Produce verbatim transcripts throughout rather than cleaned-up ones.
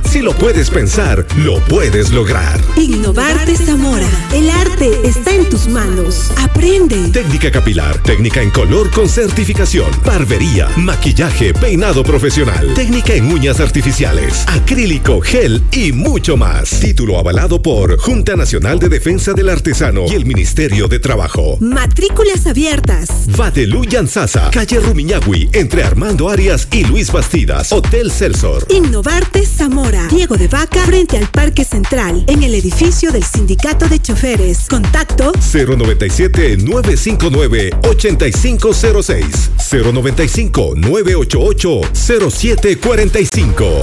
Si lo puedes pensar, lo puedes lograr. Innovarte Zamora. El arte está en tus manos. Aprende. Técnica capilar, técnica en color con certificación, barbería, maquillaje, peinado profesional, técnica en uñas artificiales, acrílico, gel y mucho más. Título avalado por Junta Nacional de Defensa del Artesano y el Ministerio de Trabajo. Matrículas abiertas. Vadelú Yanzasa, calle Rumiñahui, entre Armando Arias y Luis Bastidas, Hotel Celsor. Innovarte Zamora. Diego de Vaca, frente al Parque Central, en el edificio del Sindicato de Choferes. Contacto cero noventa y siete, nueve cinco nueve, ocho cinco cero seis, cero noventa y cinco, nueve ocho ocho, cero siete cuarenta y cinco.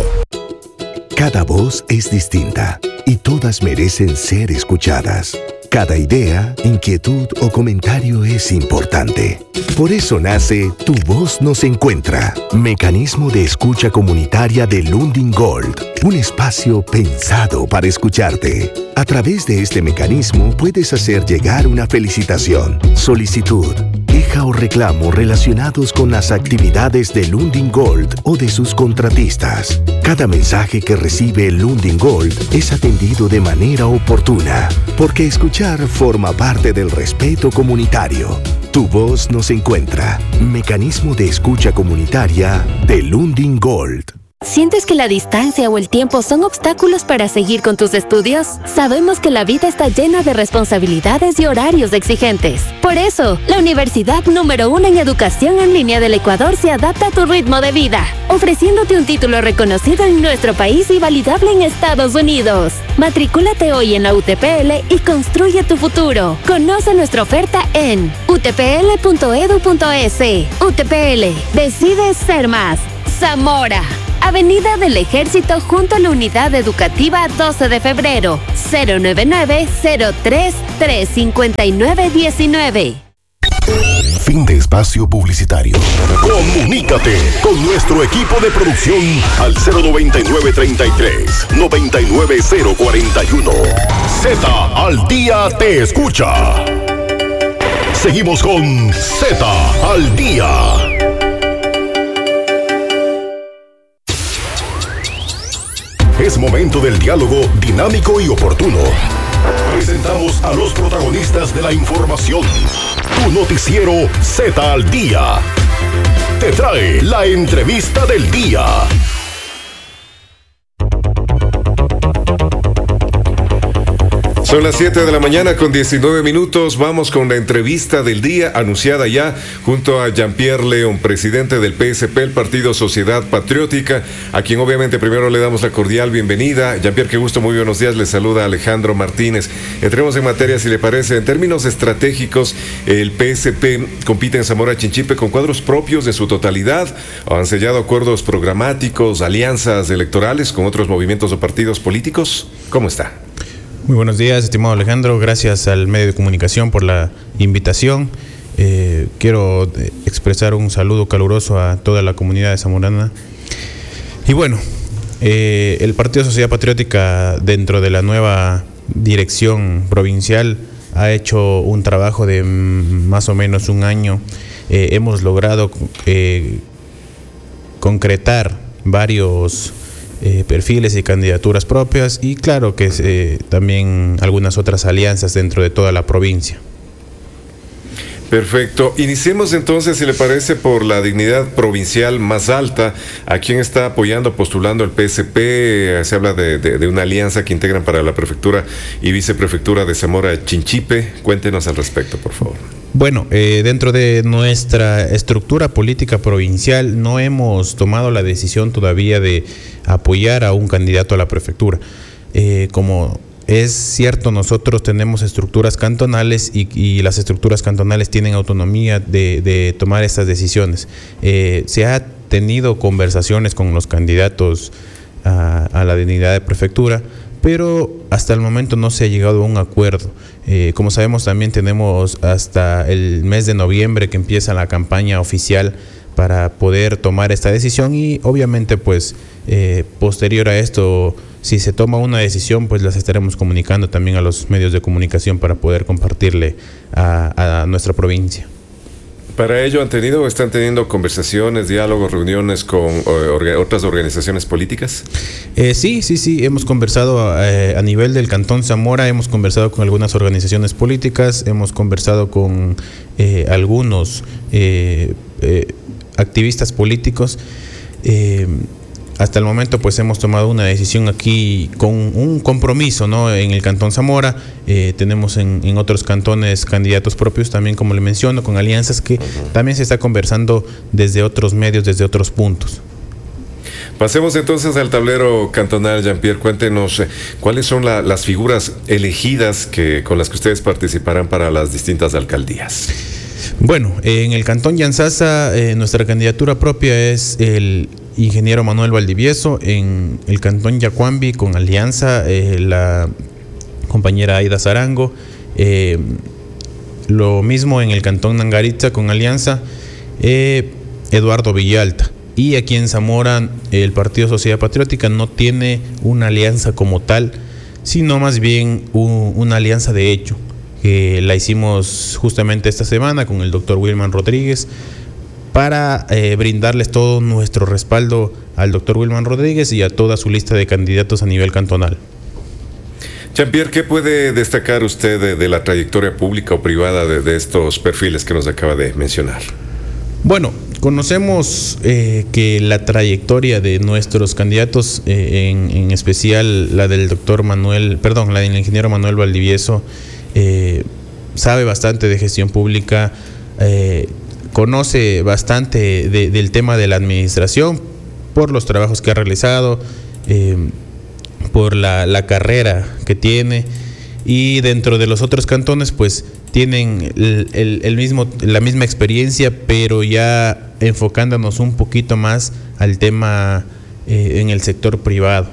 Cada voz es distinta y todas merecen ser escuchadas. Cada idea, inquietud o comentario es importante. Por eso nace Tu Voz Nos Encuentra, mecanismo de escucha comunitaria de Lundin Gold, un espacio pensado para escucharte. A través de este mecanismo puedes hacer llegar una felicitación, solicitud, queja o reclamo relacionados con las actividades de Lundin Gold o de sus contratistas. Cada mensaje que recibe Lundin Gold es atendido de manera oportuna, porque escuchar forma parte del respeto comunitario. Tu Voz Nos Encuentra, mecanismo de escucha comunitaria de Lundin Gold. ¿Sientes que la distancia o el tiempo son obstáculos para seguir con tus estudios? Sabemos que la vida está llena de responsabilidades y horarios exigentes. Por eso, la universidad número uno en educación en línea del Ecuador se adapta a tu ritmo de vida, ofreciéndote un título reconocido en nuestro país y validable en Estados Unidos. Matricúlate hoy en la U T P L y construye tu futuro. Conoce nuestra oferta en u t p l punto e d u punto e s. U T P L, decide ser más. Zamora, Avenida del Ejército junto a la Unidad Educativa doce de febrero, cero nueve nueve, cero tres, tres cinco nueve uno nueve. Fin de espacio publicitario. Comunícate con nuestro equipo de producción al cero noventa y nueve, treinta y tres, noventa y nueve, cero cuarenta y uno. Z al día te escucha. Seguimos con Z al día. Es momento del diálogo dinámico y oportuno. Presentamos a los protagonistas de la información. Tu noticiero Z al día te trae la entrevista del día. Son las siete de la mañana con diecinueve minutos. Vamos con la entrevista del día anunciada ya junto a Jean-Pierre León, presidente del P S P, el Partido Sociedad Patriótica, a quien obviamente primero le damos la cordial bienvenida. Jean-Pierre, qué gusto, muy buenos días. Le saluda Alejandro Martínez. Entremos en materia, si le parece. En términos estratégicos, el P S P compite en Zamora Chinchipe con cuadros propios de su totalidad. Han sellado acuerdos programáticos, alianzas electorales con otros movimientos o partidos políticos. ¿Cómo está? Muy buenos días, estimado Alejandro. Gracias al medio de comunicación por la invitación. Eh, quiero expresar un saludo caluroso a toda la comunidad de zamorana. Y bueno, eh, el Partido Sociedad Patriótica, dentro de la nueva dirección provincial, ha hecho un trabajo de más o menos un año. Eh, hemos logrado eh, concretar varios Eh, perfiles y candidaturas propias y claro que eh, también algunas otras alianzas dentro de toda la provincia. Perfecto. Iniciemos entonces, si le parece, por la dignidad provincial más alta. ¿A quién está apoyando, postulando el P S P? Se habla de, de, de una alianza que integran para la prefectura y viceprefectura de Zamora Chinchipe. Cuéntenos al respecto, por favor. Bueno, eh, dentro de nuestra estructura política provincial no hemos tomado la decisión todavía de apoyar a un candidato a la prefectura. Eh, como es cierto, nosotros tenemos estructuras cantonales y, y las estructuras cantonales tienen autonomía de, de tomar estas decisiones. Eh, se ha tenido conversaciones con los candidatos a, a la dignidad de prefectura, pero hasta el momento no se ha llegado a un acuerdo. Eh, como sabemos, también tenemos hasta el mes de noviembre que empieza la campaña oficial para poder tomar esta decisión y obviamente pues eh, posterior a esto, si se toma una decisión, pues las estaremos comunicando también a los medios de comunicación para poder compartirle a, a nuestra provincia. Para ello, ¿han tenido o están teniendo conversaciones, diálogos, reuniones con orga, otras organizaciones políticas? Eh, sí, sí, sí, hemos conversado eh, a nivel del Cantón Zamora, hemos conversado con algunas organizaciones políticas, hemos conversado con eh, algunos eh, eh, activistas políticos. Eh, Hasta el momento pues hemos tomado una decisión aquí con un compromiso, ¿no? En el Cantón Zamora, eh, tenemos en, en otros cantones candidatos propios también, como le menciono, con alianzas que uh-huh. también se está conversando desde otros medios, desde otros puntos. Pasemos entonces al tablero cantonal. Jean-Pierre, cuéntenos eh, cuáles son la, las figuras elegidas que, con las que ustedes participarán para las distintas alcaldías. Bueno, eh, en el Cantón Yantzaza eh, nuestra candidatura propia es el ingeniero Manuel Valdivieso. En el Cantón Yacuambi, con alianza, eh, la compañera Aida Zarango. Eh, lo mismo en el Cantón Nangaritza, con alianza, eh, Eduardo Villalta. Y aquí en Zamora, el Partido Sociedad Patriótica no tiene una alianza como tal, sino más bien un, una alianza de hecho, que la hicimos justamente esta semana con el doctor Wilman Rodríguez, para eh, brindarles todo nuestro respaldo al doctor Wilman Rodríguez y a toda su lista de candidatos a nivel cantonal. Jean-Pierre, ¿qué puede destacar usted de, de la trayectoria pública o privada de, de estos perfiles que nos acaba de mencionar? Bueno, conocemos eh, que la trayectoria de nuestros candidatos, eh, en, en especial la del doctor Manuel, perdón, la del ingeniero Manuel Valdivieso, eh, sabe bastante de gestión pública, eh, conoce bastante de, del tema de la administración por los trabajos que ha realizado, eh, por la, la carrera que tiene, y dentro de los otros cantones pues tienen el, el, el mismo, la misma experiencia, pero ya enfocándonos un poquito más al tema eh, en el sector privado.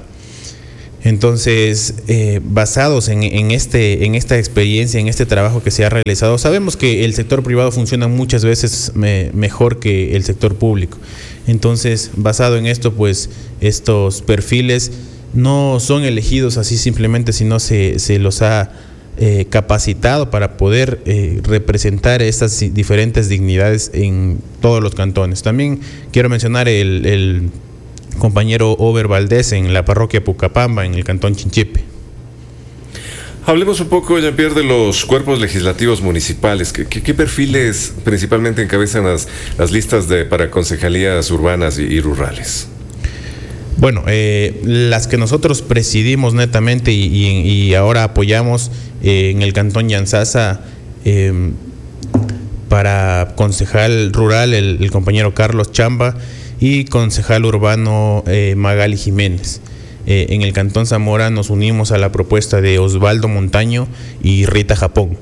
Entonces, eh, basados en, en, este, en esta experiencia, en este trabajo que se ha realizado, sabemos que el sector privado funciona muchas veces me, mejor que el sector público. Entonces, basado en esto, pues estos perfiles no son elegidos así simplemente, sino se, se los ha eh, capacitado para poder eh, representar estas diferentes dignidades en todos los cantones. También quiero mencionar el, el compañero Ober Valdés en la parroquia Pucapamba, en el cantón Chinchipe. Hablemos un poco, Jean-Pierre, de los cuerpos legislativos municipales. ¿Qué, qué, qué perfiles principalmente encabezan las, las listas de, para concejalías urbanas y, y rurales? Bueno, eh, las que nosotros presidimos netamente y, y, y ahora apoyamos eh, en el cantón Yantzaza, eh, para concejal rural el, el compañero Carlos Chamba, y concejal urbano eh, Magali Jiménez. Eh, en el Cantón Zamora nos unimos a la propuesta de Osvaldo Montaño y Rita Japón.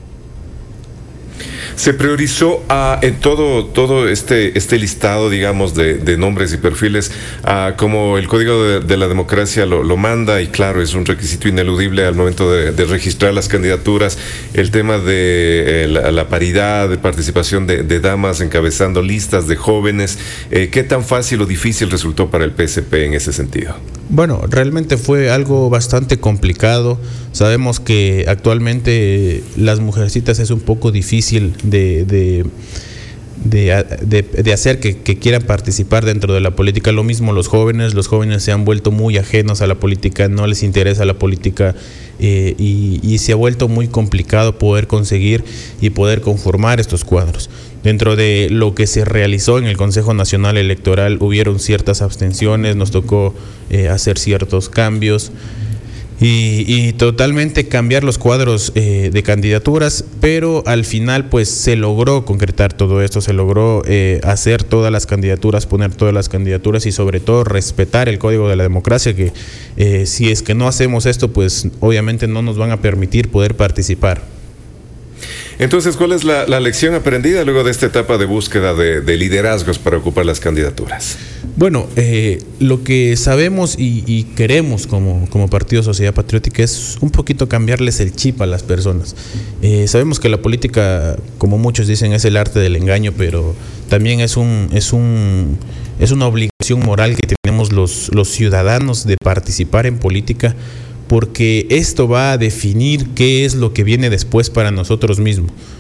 Se priorizó a, en todo, todo este, este listado, digamos, de, de nombres y perfiles, a, como el Código de, de la Democracia lo, lo manda, y claro, es un requisito ineludible al momento de, de registrar las candidaturas, el tema de eh, la, la paridad, de participación de, de damas encabezando listas, de jóvenes. Eh, ¿Qué tan fácil o difícil resultó para el P S P en ese sentido? Bueno, realmente fue algo bastante complicado. Sabemos que actualmente las mujercitas es un poco difícil de, de, de, de, de hacer que, que quieran participar dentro de la política. Lo mismo los jóvenes, los jóvenes se han vuelto muy ajenos a la política, no les interesa la política, eh, y, y se ha vuelto muy complicado poder conseguir y poder conformar estos cuadros. Dentro de lo que se realizó en el Consejo Nacional Electoral hubieron ciertas abstenciones, nos tocó eh, hacer ciertos cambios y, y totalmente cambiar los cuadros eh, de candidaturas, pero al final pues se logró concretar todo esto, se logró eh, hacer todas las candidaturas, poner todas las candidaturas y sobre todo respetar el Código de la Democracia, que eh, si es que no hacemos esto pues obviamente no nos van a permitir poder participar. Entonces, ¿cuál es la, la lección aprendida luego de esta etapa de búsqueda de, de liderazgos para ocupar las candidaturas? Bueno, eh, lo que sabemos y, y queremos como, como Partido Sociedad Patriótica es un poquito cambiarles el chip a las personas. Eh, sabemos que la política, como muchos dicen, es el arte del engaño, pero también es un, es un, es una obligación moral que tenemos los, los ciudadanos de participar en política, porque esto va a definir qué es lo que viene después para nosotros mismos.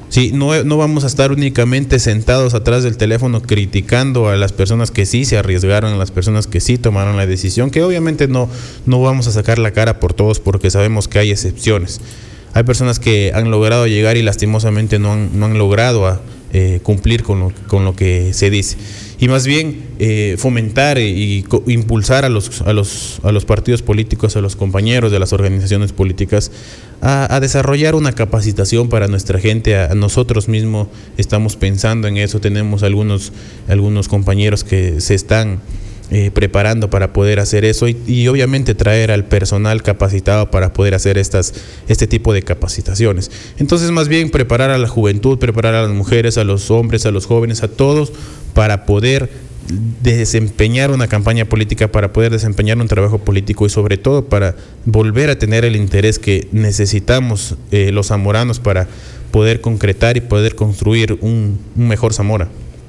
Sí, no, no vamos a estar únicamente sentados atrás del teléfono criticando a las personas que sí se arriesgaron, a las personas que sí tomaron la decisión, que obviamente no, no vamos a sacar la cara por todos porque sabemos que hay excepciones. Hay personas que han logrado llegar y lastimosamente no han, no han logrado a, eh, cumplir con lo, con lo que se dice. Y más bien eh, fomentar y, y co- impulsar a los, a, los, a los partidos políticos, a los compañeros de las organizaciones políticas a, a desarrollar una capacitación para nuestra gente. A, a nosotros mismos estamos pensando en eso, tenemos algunos, algunos compañeros que se están eh, preparando para poder hacer eso y, y obviamente traer al personal capacitado para poder hacer estas, este tipo de capacitaciones. Entonces más bien preparar a la juventud, preparar a las mujeres, a los hombres, a los jóvenes, a todos, para poder desempeñar una campaña política, para poder desempeñar un trabajo político y sobre todo para volver a tener el interés que necesitamos eh, los zamoranos para poder concretar y poder construir un, un mejor Zamora.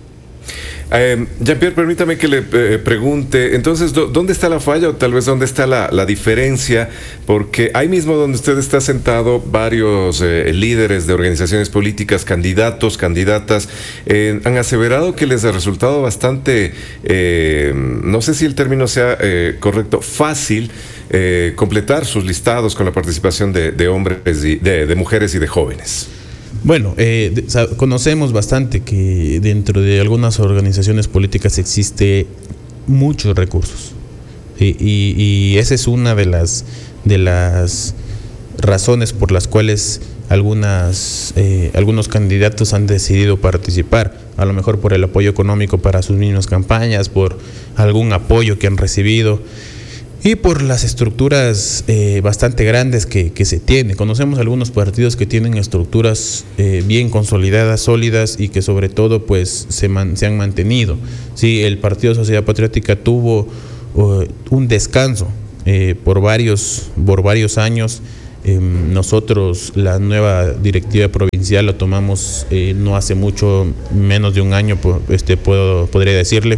Eh, Jean-Pierre, permítame que le eh, pregunte, entonces, ¿dónde está la falla o tal vez dónde está la, la diferencia? Porque ahí mismo donde usted está sentado, varios eh, líderes de organizaciones políticas, candidatos, candidatas, eh, han aseverado que les ha resultado bastante, eh, no sé si el término sea eh, correcto, fácil eh, completar sus listados con la participación de, de hombres, y, de, de mujeres y de jóvenes. Bueno, eh, de, sab- conocemos bastante que dentro de algunas organizaciones políticas existe muchos recursos y, y, y esa es una de las de las razones por las cuales algunas eh, algunos candidatos han decidido participar, a lo mejor por el apoyo económico para sus mismas campañas, por algún apoyo que han recibido. Y por las estructuras eh, bastante grandes que, que se tienen. Conocemos algunos partidos que tienen estructuras eh, bien consolidadas, sólidas y que sobre todo pues se, man, se han mantenido. Sí, el Partido Sociedad Patriótica tuvo uh, un descanso eh, por, varios, por varios años. Eh, nosotros la nueva directiva provincial lo tomamos eh, no hace mucho, menos de un año, este, puedo, podría decirle.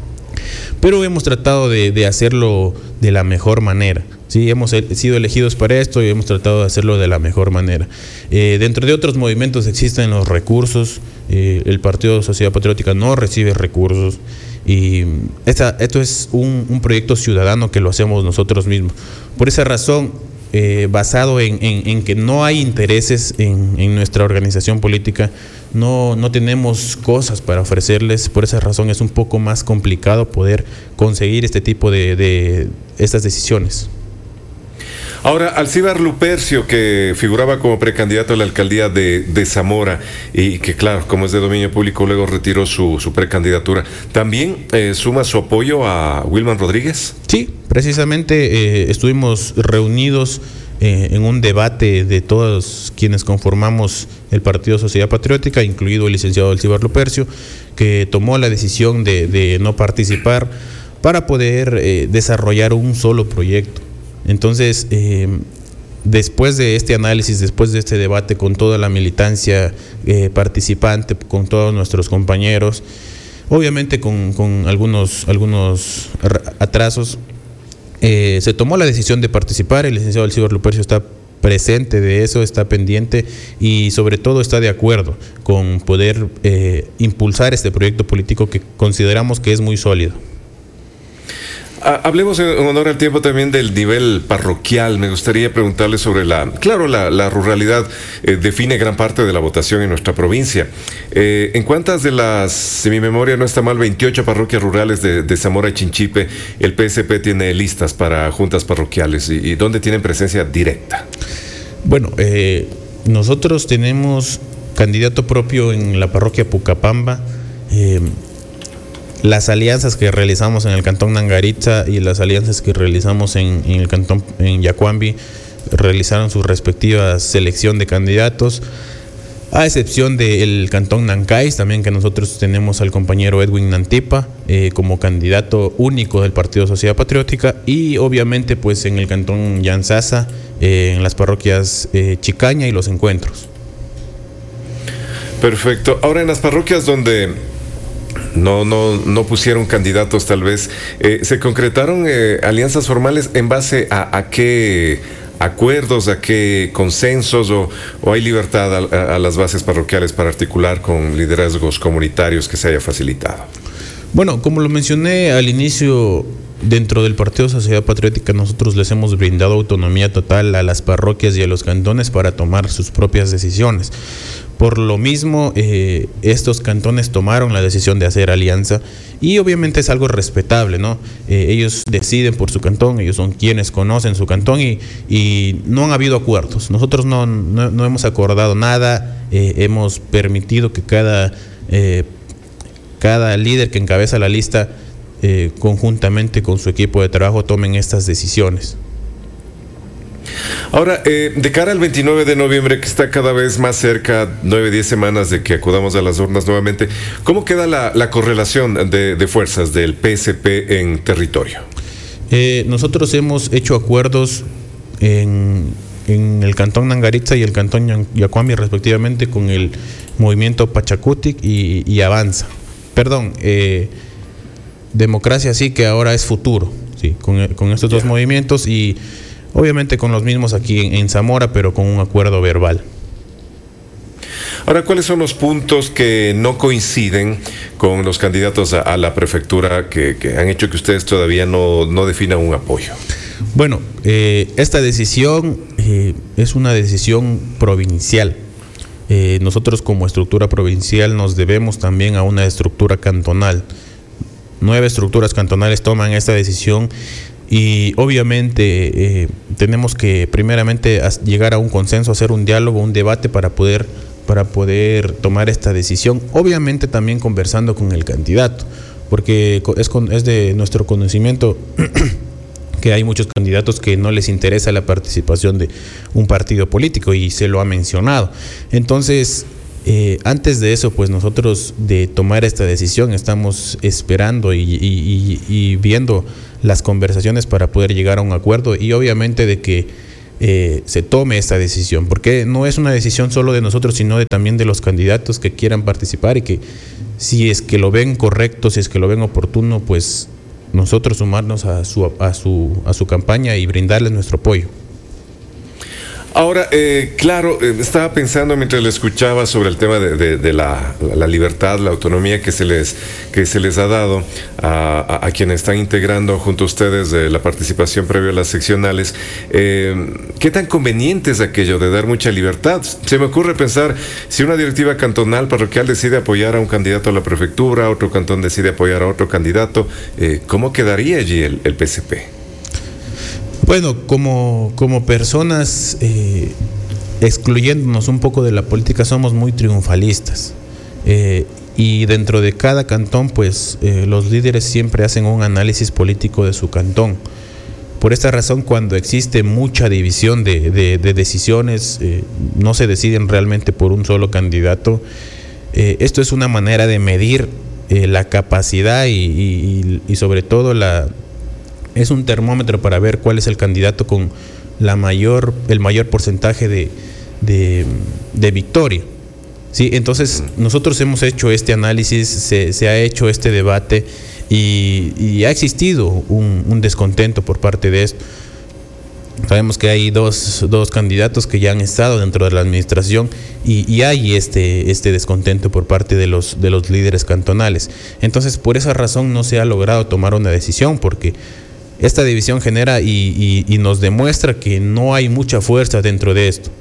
Pero hemos tratado de, de hacerlo de la mejor manera. Sí, hemos sido elegidos para esto y hemos tratado de hacerlo de la mejor manera. Eh, dentro de otros movimientos existen los recursos. Eh, el Partido Sociedad Patriótica no recibe recursos. Y esta, esto es un, un proyecto ciudadano que lo hacemos nosotros mismos. Por esa razón, eh, basado en, en, en que no hay intereses en, en nuestra organización política, no, no tenemos cosas para ofrecerles. Por esa razón es un poco más complicado poder conseguir este tipo de, de estas decisiones. Ahora, Alcíbar Lupercio, que figuraba como precandidato a la alcaldía de, de Zamora y que, claro, como es de dominio público, luego retiró su, su precandidatura, ¿también eh, suma su apoyo a Wilman Rodríguez? Sí, precisamente eh, estuvimos reunidos eh, en un debate de todos quienes conformamos el Partido Sociedad Patriótica, incluido el licenciado Alcíbar Lupercio, que tomó la decisión de, de no participar para poder eh, desarrollar un solo proyecto. Entonces, eh, después de este análisis, después de este debate con toda la militancia eh, participante, con todos nuestros compañeros, obviamente con, con algunos, algunos atrasos, eh, se tomó la decisión de participar. El licenciado Alcíbar Lupercio está presente de eso, está pendiente y sobre todo está de acuerdo con poder eh, impulsar este proyecto político que consideramos que es muy sólido. Hablemos en honor al tiempo también del nivel parroquial. Me gustaría preguntarle sobre la... Claro, la, la ruralidad eh, define gran parte de la votación en nuestra provincia. Eh, ¿En cuántas de las, si mi memoria no está mal, veintiocho parroquias rurales de, de Zamora y Chinchipe, el P S P tiene listas para juntas parroquiales y, y dónde tienen presencia directa? Bueno, eh, nosotros tenemos candidato propio en la parroquia Pucapamba. Eh, Las alianzas que realizamos en el cantón Nangaritza y las alianzas que realizamos en, en el cantón en Yacuambi realizaron su respectiva selección de candidatos, a excepción del cantón Nancais, también que nosotros tenemos al compañero Edwin Nantipa eh, como candidato único del Partido Sociedad Patriótica, y obviamente pues en el cantón Yanzasa, eh, en las parroquias eh, Chicaña y Los Encuentros. Perfecto. Ahora, en las parroquias donde No, no, no pusieron candidatos, tal vez. Eh, ¿Se concretaron eh, alianzas formales en base a, a qué acuerdos, a qué consensos o, o hay libertad a, a las bases parroquiales para articular con liderazgos comunitarios que se haya facilitado? Bueno, como lo mencioné al inicio, dentro del Partido Sociedad Patriótica nosotros les hemos brindado autonomía total a las parroquias y a los cantones para tomar sus propias decisiones. Por lo mismo, eh, estos cantones tomaron la decisión de hacer alianza y obviamente es algo respetable, ¿no? Eh, ellos deciden por su cantón, ellos son quienes conocen su cantón y, y no han habido acuerdos. Nosotros no, no, no hemos acordado nada, eh, hemos permitido que cada, eh, cada líder que encabeza la lista eh, conjuntamente con su equipo de trabajo tomen estas decisiones. Ahora, eh, de cara al veintinueve de noviembre, que está cada vez más cerca, nueve, diez semanas de que acudamos a las urnas nuevamente, ¿cómo queda la, la correlación de, de fuerzas del P S P en territorio? Eh, nosotros hemos hecho acuerdos en, en el cantón Nangaritza y el cantón Yacuami, respectivamente, con el movimiento Pachacutic y, y Avanza. Perdón, eh, Democracia sí, que ahora es Futuro, sí, con, con estos yeah. dos movimientos y obviamente con los mismos aquí en, en Zamora, pero con un acuerdo verbal. Ahora, ¿cuáles son los puntos que no coinciden con los candidatos a, a la prefectura que, que han hecho que ustedes todavía no, no definan un apoyo? Bueno, eh, esta decisión eh, es una decisión provincial. Eh, nosotros como estructura provincial nos debemos también a una estructura cantonal. Nueve estructuras cantonales toman esta decisión y obviamente eh, tenemos que primeramente llegar a un consenso, hacer un diálogo, un debate para poder, para poder tomar esta decisión. Obviamente también conversando con el candidato, porque es, con, es de nuestro conocimiento que hay muchos candidatos que no les interesa la participación de un partido político y se lo ha mencionado. Entonces, Eh, antes de eso, pues nosotros de tomar esta decisión estamos esperando y, y, y, y viendo las conversaciones para poder llegar a un acuerdo y obviamente de que eh, se tome esta decisión, porque no es una decisión solo de nosotros, sino de, también de los candidatos que quieran participar y que si es que lo ven correcto, si es que lo ven oportuno, pues nosotros sumarnos a su, a su, a su campaña y brindarles nuestro apoyo. Ahora, eh, claro, eh, estaba pensando mientras le escuchaba sobre el tema de, de, de la, la libertad, la autonomía que se les, que se les ha dado a, a, a quienes están integrando junto a ustedes de la participación previa a las seccionales. Eh, ¿Qué tan conveniente es aquello de dar mucha libertad? Se me ocurre pensar, si una directiva cantonal parroquial decide apoyar a un candidato a la prefectura, otro cantón decide apoyar a otro candidato, eh, ¿cómo quedaría allí el, el P S P? Bueno, como, como personas eh, excluyéndonos un poco de la política, somos muy triunfalistas. Eh, y dentro de cada cantón, pues eh, los líderes siempre hacen un análisis político de su cantón. Por esta razón, cuando existe mucha división de, de, de decisiones, eh, no se deciden realmente por un solo candidato. Eh, esto es una manera de medir eh, la capacidad y, y, y sobre todo la... es un termómetro para ver cuál es el candidato con la mayor, el mayor porcentaje de, de, de victoria. ¿Sí? Entonces, nosotros hemos hecho este análisis, se, se ha hecho este debate y, y ha existido un, un descontento por parte de esto. Sabemos que hay dos, dos candidatos que ya han estado dentro de la administración y, y hay este, este descontento por parte de los, de los líderes cantonales. Entonces, por esa razón no se ha logrado tomar una decisión, porque esta división genera y, y, y nos demuestra que no hay mucha fuerza dentro de esto.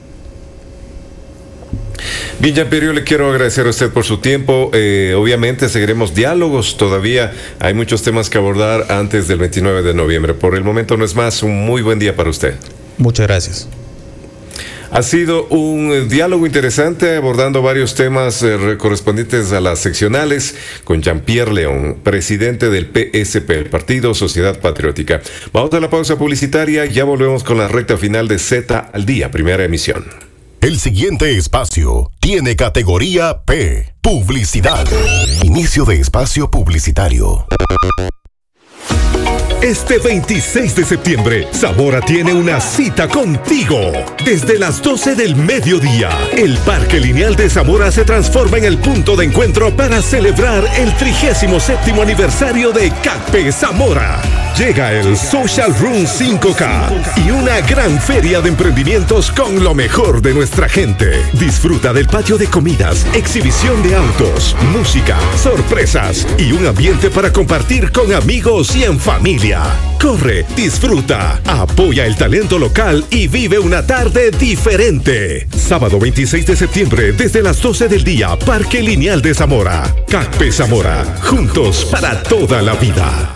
Bien, Jean-Pierre, yo le quiero agradecer a usted por su tiempo. Eh, obviamente seguiremos diálogos, todavía hay muchos temas que abordar antes del veintinueve de noviembre. Por el momento no es más, un muy buen día para usted. Muchas gracias. Ha sido un diálogo interesante abordando varios temas eh, correspondientes a las seccionales con Jean-Pierre León, presidente del P S P, el Partido Sociedad Patriótica. Vamos a la pausa publicitaria, ya volvemos con la recta final de Z al Día, primera emisión. El siguiente espacio tiene categoría P, publicidad. Inicio de espacio publicitario. Este veintiséis de septiembre, Zamora tiene una cita contigo. Desde las doce del mediodía, el Parque Lineal de Zamora se transforma en el punto de encuentro para celebrar el trigésimo séptimo aniversario de CACPE Zamora. Llega el Social Room cinco K y una gran feria de emprendimientos con lo mejor de nuestra gente. Disfruta del patio de comidas, exhibición de autos, música, sorpresas y un ambiente para compartir con amigos y en familia. Corre, disfruta, apoya el talento local y vive una tarde diferente. Sábado veintiséis de septiembre desde las doce del día, Parque Lineal de Zamora. CACPE Zamora, juntos para toda la vida.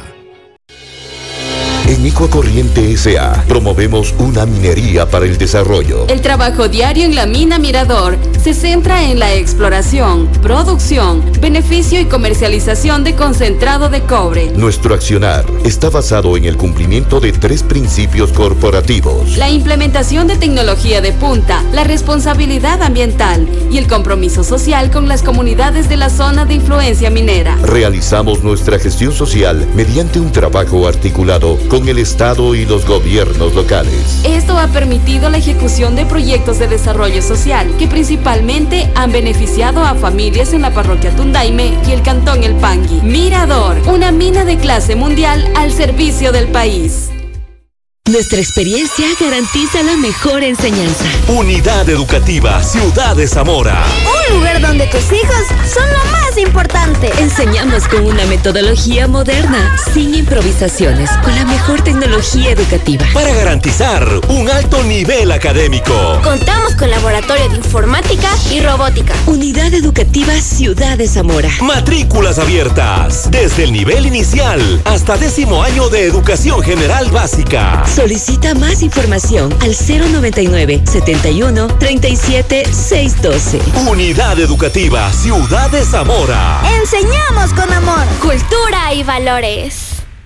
En Ecocorriente S A promovemos una minería para el desarrollo. El trabajo diario en la mina Mirador se centra en la exploración, producción, beneficio y comercialización de concentrado de cobre. Nuestro accionar está basado en el cumplimiento de tres principios corporativos: la implementación de tecnología de punta, la responsabilidad ambiental y el compromiso social con las comunidades de la zona de influencia minera. Realizamos nuestra gestión social mediante un trabajo articulado con el Estado y los gobiernos locales. Esto ha permitido la ejecución de proyectos de desarrollo social que principalmente han beneficiado a familias en la parroquia Tundaime y el cantón El Pangui. Mirador, una mina de clase mundial al servicio del país. Nuestra experiencia garantiza la mejor enseñanza. Unidad Educativa Ciudad de Zamora. Un lugar donde tus hijos son lo más importante. Enseñamos con una metodología moderna, sin improvisaciones, con la mejor tecnología educativa. Para garantizar un alto nivel académico. Contamos con laboratorio de informática y robótica. Unidad Educativa Ciudad de Zamora. Matrículas abiertas desde el nivel inicial hasta décimo año de educación general básica. Solicita más información al cero noventa y nueve, setenta y uno, treinta y siete, seiscientos doce. Unidad Educativa Ciudad de Zamora. Enseñamos con amor, cultura y valores.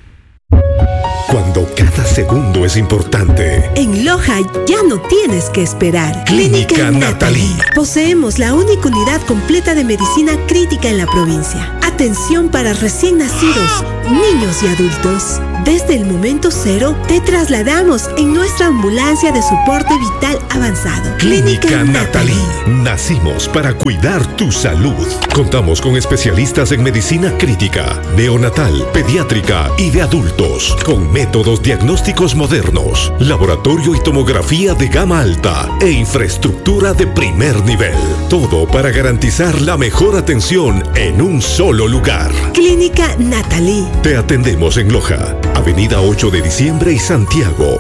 Cuando cada segundo es importante. En Loja ya no tienes que esperar. Clínica, Clínica Natalie. Poseemos la única unidad completa de medicina crítica en la provincia. Atención para recién nacidos, niños y adultos. Desde el momento cero te trasladamos en nuestra ambulancia de soporte vital avanzado. Clínica, Clínica Natalie. Nacimos para cuidar tu salud. Contamos con especialistas en medicina crítica, neonatal, pediátrica y de adultos, con métodos diagnósticos modernos, laboratorio y tomografía de gama alta e infraestructura de primer nivel. Todo para garantizar la mejor atención en un solo lugar. Clínica Natalie. Te atendemos en Loja, Avenida ocho de diciembre y Santiago.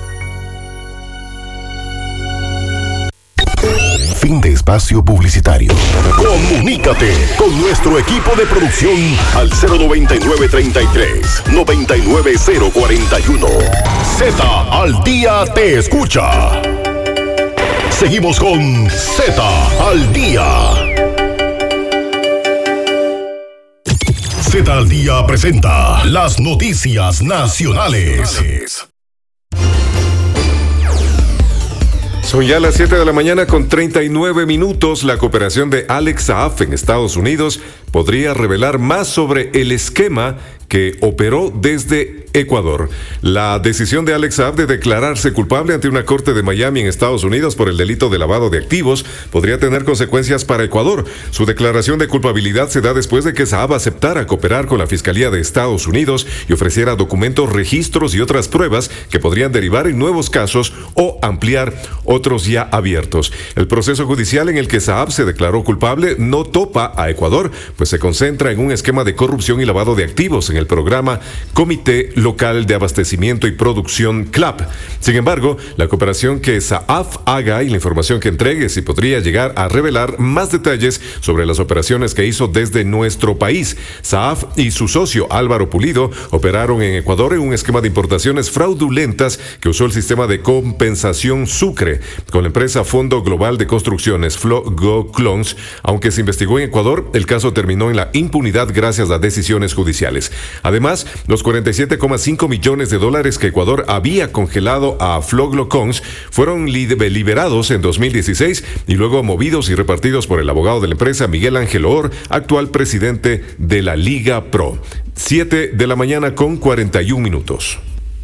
Fin de espacio publicitario. Comunícate con nuestro equipo de producción al cero noventa y nueve, treinta y tres, noventa y nueve cero cuarenta y uno. Z al día te escucha. Seguimos con Z al día. Z al día presenta las noticias nacionales. Son ya las siete de la mañana con treinta y nueve minutos. La cooperación de Alex Saab en Estados Unidos podría revelar más sobre el esquema que operó desde Ecuador. La decisión de Alex Saab de declararse culpable ante una corte de Miami en Estados Unidos por el delito de lavado de activos podría tener consecuencias para Ecuador. Su declaración de culpabilidad se da después de que Saab aceptara cooperar con la Fiscalía de Estados Unidos y ofreciera documentos, registros y otras pruebas que podrían derivar en nuevos casos o ampliar otros ya abiertos. El proceso judicial en el que Saab se declaró culpable no topa a Ecuador, pues se concentra en un esquema de corrupción y lavado de activos en el programa Comité Local de Abastecimiento y Producción C L A P. Sin embargo, la cooperación que Saab haga y la información que entregue sí podría llegar a revelar más detalles sobre las operaciones que hizo desde nuestro país. Saab y su socio Álvaro Pulido operaron en Ecuador en un esquema de importaciones fraudulentas que usó el sistema de compensación Sucre con la empresa Fondo Global de Construcciones Flogo Clones. Aunque se investigó en Ecuador, el caso terminó en la impunidad gracias a decisiones judiciales. Además, los cuarenta y siete coma cinco millones de dólares que Ecuador había congelado a Floglocongs fueron liberados en dos mil dieciséis y luego movidos y repartidos por el abogado de la empresa Miguel Ángel Or, actual presidente de la Liga Pro. siete de la mañana con cuarenta y un minutos.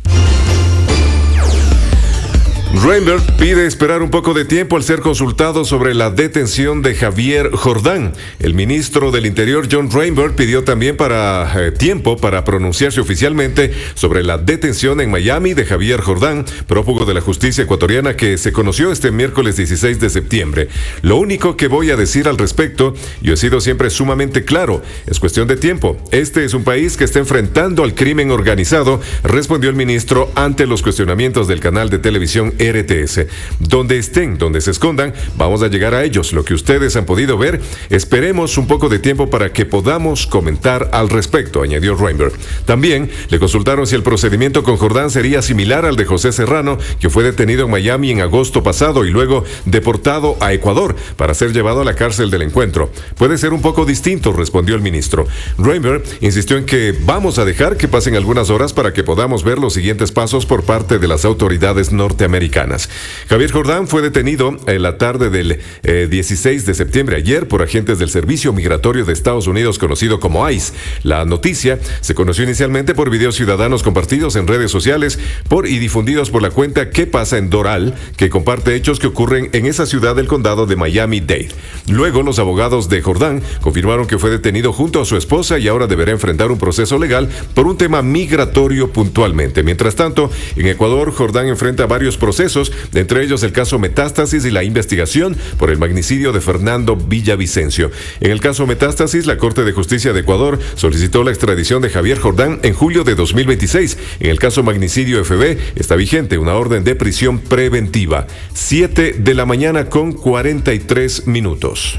Reinberg pide esperar un poco de tiempo al ser consultado sobre la detención de Javier Jordán. El ministro del Interior, John Reinberg, pidió también para eh, tiempo para pronunciarse oficialmente sobre la detención en Miami de Javier Jordán, prófugo de la justicia ecuatoriana que se conoció este miércoles dieciséis de septiembre. Lo único que voy a decir al respecto, yo he sido siempre sumamente claro, es cuestión de tiempo. Este es un país que está enfrentando al crimen organizado, respondió el ministro ante los cuestionamientos del canal de televisión R T S. Donde estén, donde se escondan, vamos a llegar a ellos. Lo que ustedes han podido ver, esperemos un poco de tiempo para que podamos comentar al respecto, añadió Reinberg. También le consultaron si el procedimiento con Jordán sería similar al de José Serrano, que fue detenido en Miami en agosto pasado y luego deportado a Ecuador para ser llevado a la cárcel del encuentro. Puede ser un poco distinto, respondió el ministro. Reinberg insistió en que vamos a dejar que pasen algunas horas para que podamos ver los siguientes pasos por parte de las autoridades norteamericanas. Javier Jordán fue detenido en la tarde del eh, dieciséis de septiembre, ayer, por agentes del Servicio Migratorio de Estados Unidos, conocido como I C E. La noticia se conoció inicialmente por videos ciudadanos compartidos en redes sociales por y difundidos por la cuenta ¿Qué pasa en Doral?, que comparte hechos que ocurren en esa ciudad del condado de Miami-Dade. Luego, los abogados de Jordán confirmaron que fue detenido junto a su esposa y ahora deberá enfrentar un proceso legal por un tema migratorio puntualmente. Mientras tanto, en Ecuador, Jordán enfrenta varios procesos, entre ellos el caso Metástasis y la investigación por el magnicidio de Fernando Villavicencio. En el caso Metástasis, la Corte de Justicia de Ecuador solicitó la extradición de Javier Jordán en julio de dos mil veintiséis. En el caso Magnicidio F B está vigente una orden de prisión preventiva. siete de la mañana con cuarenta y tres minutos.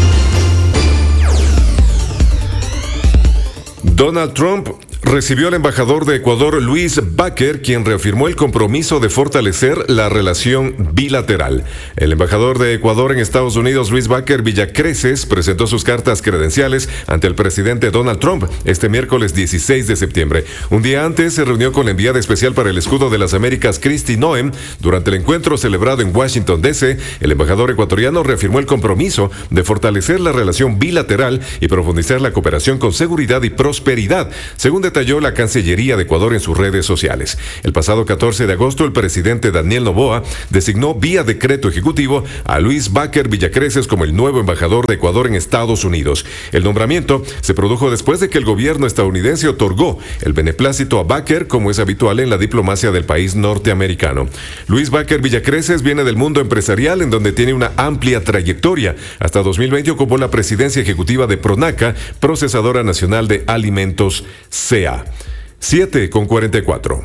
Donald Trump recibió al embajador de Ecuador, Luis Baker, quien reafirmó el compromiso de fortalecer la relación bilateral. El embajador de Ecuador en Estados Unidos, Luis Baker Villacreces, presentó sus cartas credenciales ante el presidente Donald Trump este miércoles dieciséis de septiembre. Un día antes se reunió con la enviada especial para el escudo de las Américas, Kristi Noem. Durante el encuentro celebrado en Washington, D C, el embajador ecuatoriano reafirmó el compromiso de fortalecer la relación bilateral y profundizar la cooperación con seguridad y prosperidad, según detalló la Cancillería de Ecuador en sus redes sociales. El pasado catorce de agosto, el presidente Daniel Noboa designó vía decreto ejecutivo a Luis Baker Villacreces como el nuevo embajador de Ecuador en Estados Unidos. El nombramiento se produjo después de que el gobierno estadounidense otorgó el beneplácito a Baker, como es habitual en la diplomacia del país norteamericano. Luis Baker Villacreces viene del mundo empresarial, en donde tiene una amplia trayectoria. Hasta dos mil veinte ocupó la presidencia ejecutiva de Pronaca, Procesadora Nacional de Alimentos C A. siete con cuarenta y cuatro.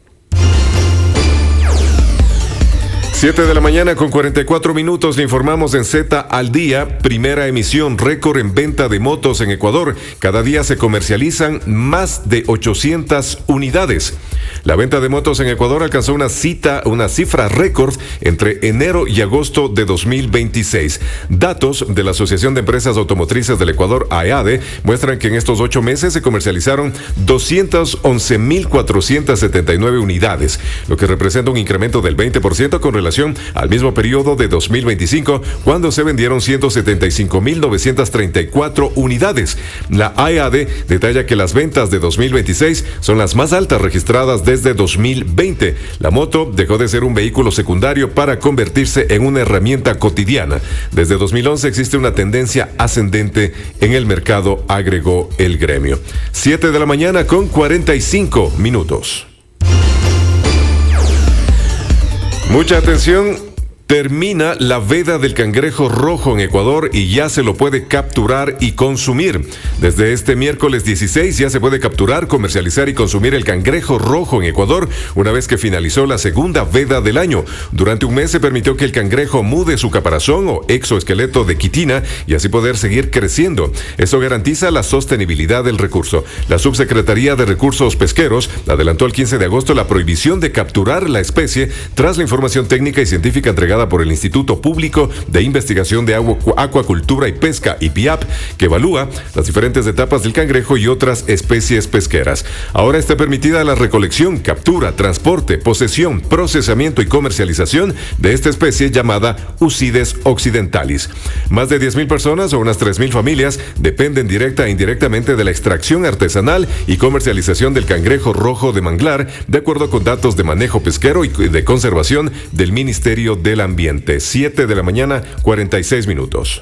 siete de la mañana con cuarenta y cuatro minutos. Le informamos en Z al día. Primera emisión, récord en venta de motos en Ecuador. Cada día se comercializan más de ochocientas unidades. La venta de motos en Ecuador alcanzó una cita, una cifra récord entre enero y agosto de dos mil veintiséis. Datos de la Asociación de Empresas Automotrices del Ecuador, A E A D E, muestran que en estos ocho meses se comercializaron doscientas once mil cuatrocientas setenta y nueve unidades, lo que representa un incremento del veinte por ciento con relación al mismo periodo de dos mil veinticinco, cuando se vendieron ciento setenta y cinco mil novecientas treinta y cuatro unidades. La A E A D E detalla que las ventas de dos mil veintiséis son las más altas registradas desde dos mil veinte. La moto dejó de ser un vehículo secundario para convertirse en una herramienta cotidiana. Desde dos mil once existe una tendencia ascendente en el mercado, agregó el gremio. siete de la mañana con cuarenta y cinco minutos. Mucha atención. Termina la veda del cangrejo rojo en Ecuador y ya se lo puede capturar y consumir. Desde este miércoles dieciséis ya se puede capturar, comercializar y consumir el cangrejo rojo en Ecuador, una vez que finalizó la segunda veda del año. Durante un mes se permitió que el cangrejo mude su caparazón o exoesqueleto de quitina y así poder seguir creciendo. Esto garantiza la sostenibilidad del recurso. La Subsecretaría de Recursos Pesqueros adelantó el quince de agosto la prohibición de capturar la especie tras la información técnica y científica entregada entregada por el Instituto Público de Investigación de Agua, Acuacultura y Pesca, I P I A P, que evalúa las diferentes etapas del cangrejo y otras especies pesqueras. Ahora está permitida la recolección, captura, transporte, posesión, procesamiento y comercialización de esta especie llamada Ucides occidentalis. Más de diez mil personas o unas tres mil familias dependen directa e indirectamente de la extracción artesanal y comercialización del cangrejo rojo de manglar, de acuerdo con datos de manejo pesquero y de conservación del Ministerio del Ambiente. siete de la mañana, cuarenta y seis minutos.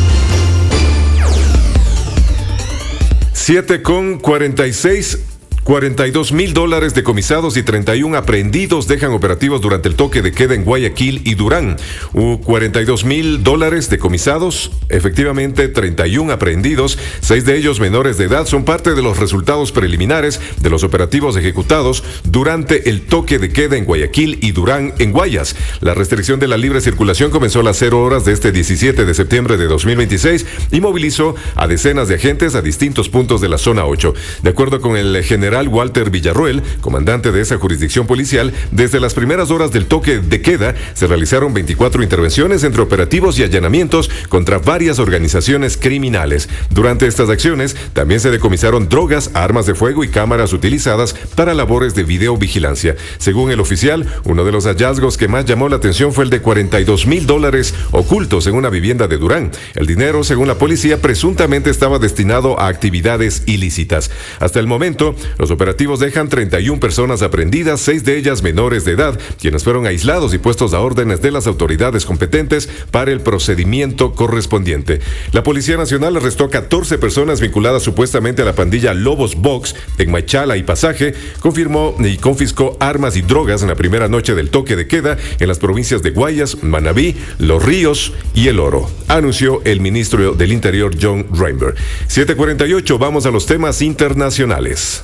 siete con cuarenta y seis. cuarenta y dos mil dólares decomisados y treinta y uno aprehendidos dejan operativos durante el toque de queda en Guayaquil y Durán. Hubo cuarenta y dos mil dólares decomisados, efectivamente treinta y uno aprehendidos, seis de ellos menores de edad, son parte de los resultados preliminares de los operativos ejecutados durante el toque de queda en Guayaquil y Durán en Guayas. La restricción de la libre circulación comenzó a las cero horas de este diecisiete de septiembre de dos mil veintiséis y movilizó a decenas de agentes a distintos puntos de la zona ocho. De acuerdo con el general Walter Villarroel, comandante de esa jurisdicción policial, desde las primeras horas del toque de queda se realizaron veinticuatro intervenciones entre operativos y allanamientos contra varias organizaciones criminales. Durante estas acciones también se decomisaron drogas, armas de fuego y cámaras utilizadas para labores de videovigilancia. Según el oficial, uno de los hallazgos que más llamó la atención fue el de cuarenta y dos mil dólares ocultos en una vivienda de Durán. El dinero, según la policía, presuntamente estaba destinado a actividades ilícitas. Hasta el momento, los Los operativos dejan treinta y una personas aprehendidas, seis de ellas menores de edad, quienes fueron aislados y puestos a órdenes de las autoridades competentes para el procedimiento correspondiente. La Policía Nacional arrestó a catorce personas vinculadas supuestamente a la pandilla Lobos Box en Machala y Pasaje, confirmó y confiscó armas y drogas en la primera noche del toque de queda en las provincias de Guayas, Manabí, Los Ríos y El Oro, anunció el ministro del Interior John Rainbow. siete cuarenta y ocho, vamos a los temas internacionales.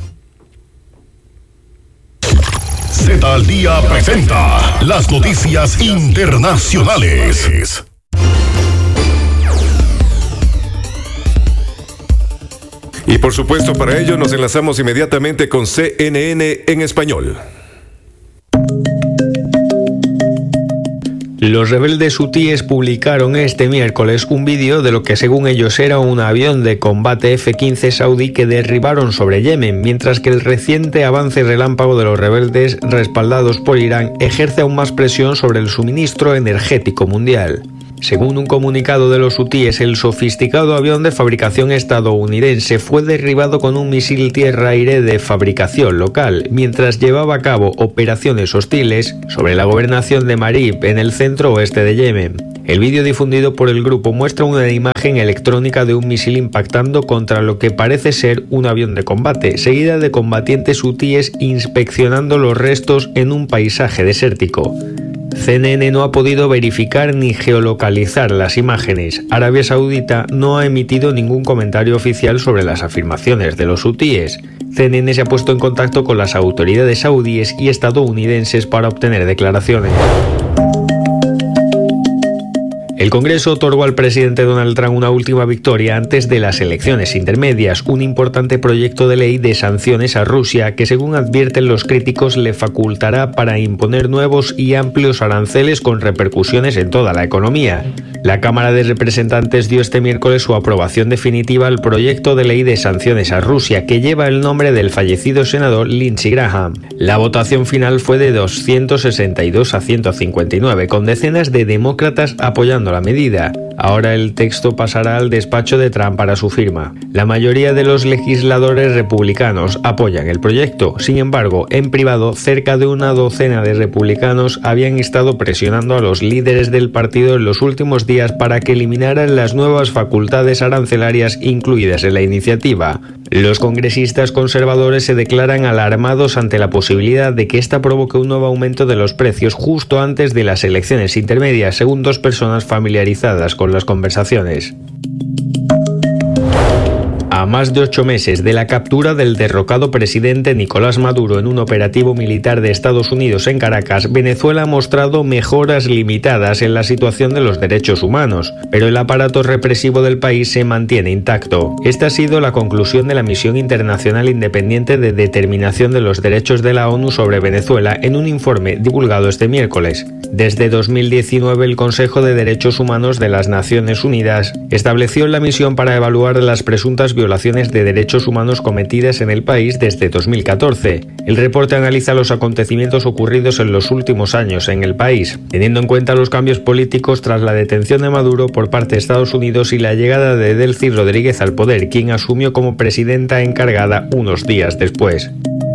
Z al Día presenta las noticias internacionales. Y por supuesto, para ello nos enlazamos inmediatamente con C N N en español. Los rebeldes hutíes publicaron este miércoles un vídeo de lo que según ellos era un avión de combate F quince saudí que derribaron sobre Yemen, mientras que el reciente avance relámpago de los rebeldes respaldados por Irán ejerce aún más presión sobre el suministro energético mundial. Según un comunicado de los hutíes, el sofisticado avión de fabricación estadounidense fue derribado con un misil tierra-aire de fabricación local, mientras llevaba a cabo operaciones hostiles sobre la gobernación de Marib, en el centro oeste de Yemen. El vídeo difundido por el grupo muestra una imagen electrónica de un misil impactando contra lo que parece ser un avión de combate, seguida de combatientes hutíes inspeccionando los restos en un paisaje desértico. C N N no ha podido verificar ni geolocalizar las imágenes. Arabia Saudita no ha emitido ningún comentario oficial sobre las afirmaciones de los hutíes. C N N se ha puesto en contacto con las autoridades saudíes y estadounidenses para obtener declaraciones. El Congreso otorgó al presidente Donald Trump una última victoria antes de las elecciones intermedias, un importante proyecto de ley de sanciones a Rusia que, según advierten los críticos, le facultará para imponer nuevos y amplios aranceles con repercusiones en toda la economía. La Cámara de Representantes dio este miércoles su aprobación definitiva al proyecto de ley de sanciones a Rusia, que lleva el nombre del fallecido senador Lindsey Graham. La votación final fue de doscientos sesenta y dos a ciento cincuenta y nueve, con decenas de demócratas apoyando la medida. Ahora el texto pasará al despacho de Trump para su firma. La mayoría de los legisladores republicanos apoyan el proyecto. Sin embargo, en privado, cerca de una docena de republicanos habían estado presionando a los líderes del partido en los últimos días para que eliminaran las nuevas facultades arancelarias incluidas en la iniciativa. Los congresistas conservadores se declaran alarmados ante la posibilidad de que esta provoque un nuevo aumento de los precios justo antes de las elecciones intermedias, según dos personas familiarizadas con las conversaciones. A A más de ocho meses de la captura del derrocado presidente Nicolás Maduro en un operativo militar de Estados Unidos en Caracas, Venezuela ha mostrado mejoras limitadas en la situación de los derechos humanos, pero el aparato represivo del país se mantiene intacto. Esta ha sido la conclusión de la Misión Internacional Independiente de Determinación de los Derechos de la ONU sobre Venezuela en un informe divulgado este miércoles. Desde dos mil diecinueve, el Consejo de Derechos Humanos de las Naciones Unidas estableció la misión para evaluar las presuntas violaciones violaciones de derechos humanos cometidas en el país desde dos mil catorce. El reporte analiza los acontecimientos ocurridos en los últimos años en el país, teniendo en cuenta los cambios políticos tras la detención de Maduro por parte de Estados Unidos y la llegada de Delcy Rodríguez al poder, quien asumió como presidenta encargada unos días después.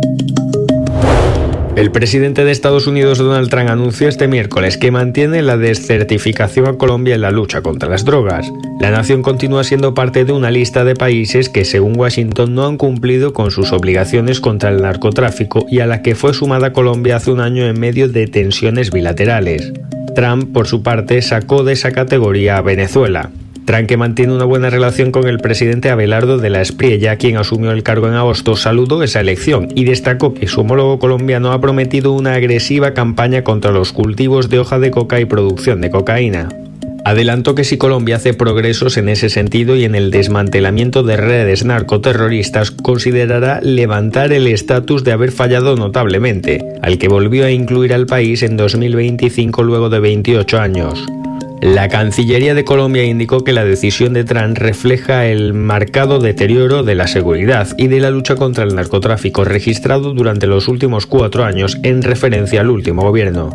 El presidente de Estados Unidos, Donald Trump, anunció este miércoles que mantiene la descertificación a Colombia en la lucha contra las drogas. La nación continúa siendo parte de una lista de países que, según Washington, no han cumplido con sus obligaciones contra el narcotráfico y a la que fue sumada Colombia hace un año en medio de tensiones bilaterales. Trump, por su parte, sacó de esa categoría a Venezuela. Trump, que mantiene una buena relación con el presidente Abelardo de la Espriella, quien asumió el cargo en agosto, saludó esa elección y destacó que su homólogo colombiano ha prometido una agresiva campaña contra los cultivos de hoja de coca y producción de cocaína. Adelantó que si Colombia hace progresos en ese sentido y en el desmantelamiento de redes narcoterroristas, considerará levantar el estatus de haber fallado notablemente, al que volvió a incluir al país en dos mil veinticinco luego de veintiocho años. La Cancillería de Colombia indicó que la decisión de Trump refleja el marcado deterioro de la seguridad y de la lucha contra el narcotráfico registrado durante los últimos cuatro años en referencia al último gobierno.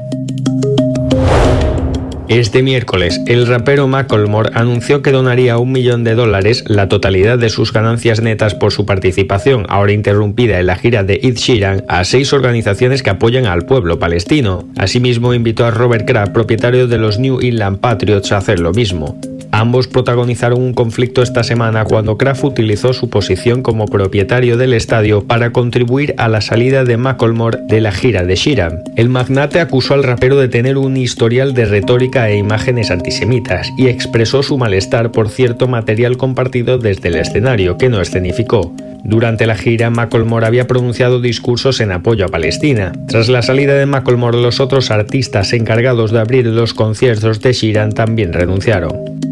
Este miércoles, el rapero Macklemore anunció que donaría un millón de dólares, la totalidad de sus ganancias netas por su participación, ahora interrumpida en la gira de Ed Sheeran, a seis organizaciones que apoyan al pueblo palestino. Asimismo, invitó a Robert Kraft, propietario de los New England Patriots, a hacer lo mismo. Ambos protagonizaron un conflicto esta semana cuando Kraft utilizó su posición como propietario del estadio para contribuir a la salida de Macklemore de la gira de Sheeran. El magnate acusó al rapero de tener un historial de retórica e imágenes antisemitas y expresó su malestar por cierto material compartido desde el escenario, que no escenificó. Durante la gira, Macklemore había pronunciado discursos en apoyo a Palestina. Tras la salida de Macklemore, los otros artistas encargados de abrir los conciertos de Sheeran también renunciaron.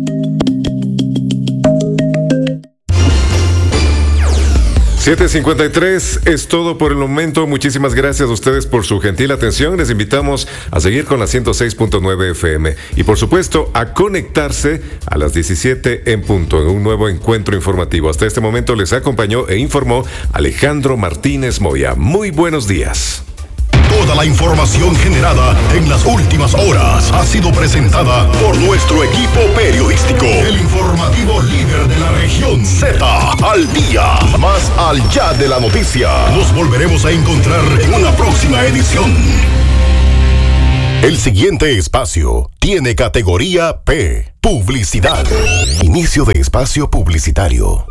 siete cincuenta y tres es todo por el momento. Muchísimas gracias a ustedes por su gentil atención. Les invitamos a seguir con la ciento seis punto nueve F M y por supuesto a conectarse a las diecisiete en punto en un nuevo encuentro informativo. Hasta este momento les acompañó e informó Alejandro Martínez Moya. Muy buenos días. Toda la información generada en las últimas horas ha sido presentada por nuestro equipo periodístico. El informativo líder de la región, Z al día. Más allá de la noticia. Nos volveremos a encontrar en una próxima edición. El siguiente espacio tiene categoría P. Publicidad. Inicio de espacio publicitario.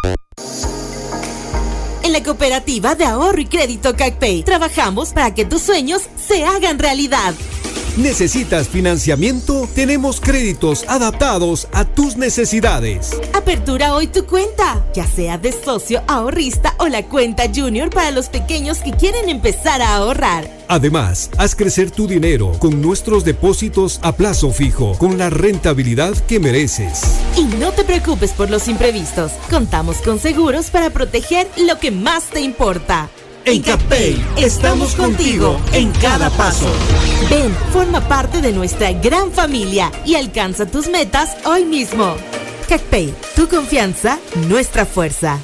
En la Cooperativa de Ahorro y Crédito CACPEI trabajamos para que tus sueños se hagan realidad. ¿Necesitas financiamiento? Tenemos créditos adaptados a tus necesidades. Apertura hoy tu cuenta, ya sea de socio ahorrista o la cuenta junior para los pequeños que quieren empezar a ahorrar. Además, haz crecer tu dinero con nuestros depósitos a plazo fijo, con la rentabilidad que mereces. Y no te preocupes por los imprevistos. Contamos con seguros para proteger lo que más te importa. En CACPEI estamos contigo en cada paso. Ven, forma parte de nuestra gran familia y alcanza tus metas hoy mismo. CACPEI, tu confianza, nuestra fuerza.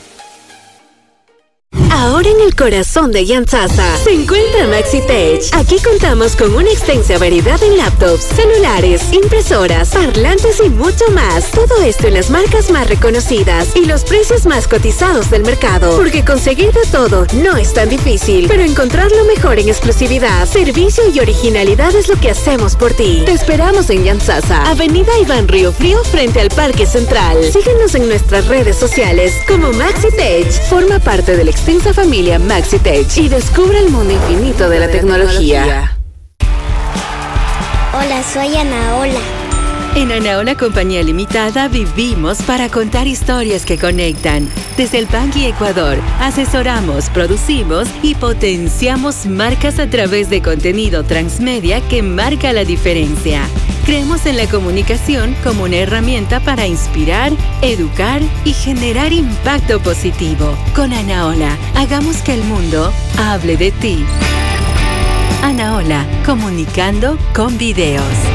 Ahora en el corazón de Yantasa se encuentra MaxiTech. Aquí contamos con una extensa variedad en laptops, celulares, impresoras, parlantes y mucho más. Todo esto en las marcas más reconocidas y los precios más cotizados del mercado. Porque conseguir de todo no es tan difícil, pero encontrar lo mejor en exclusividad, servicio y originalidad es lo que hacemos por ti. Te esperamos en Yantasa, Avenida Iván Río Frío frente al Parque Central. Síguenos en nuestras redes sociales como MaxiTech. Forma parte del extensa familia MaxiTech y descubre el mundo infinito de la tecnología. Hola, soy Anaola. En Anaola Compañía Limitada vivimos para contar historias que conectan. Desde el Pangui Ecuador, asesoramos, producimos y potenciamos marcas a través de contenido transmedia que marca la diferencia. Creemos en la comunicación como una herramienta para inspirar, educar y generar impacto positivo. Con Anahola, hagamos que el mundo hable de ti. Anahola, comunicando con videos.